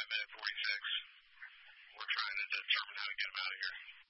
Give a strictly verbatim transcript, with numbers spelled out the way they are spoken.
five minute forty-six. We're trying to determine how to get them out of here.